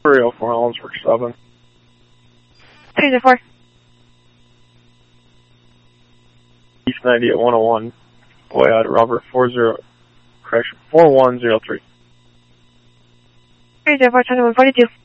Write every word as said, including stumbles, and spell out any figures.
three oh four, Hollinsburg seven. three oh four. East ninety at one oh one. Way out, Robert, four zero, correction, four one zero three. three oh four, twenty-one forty-two.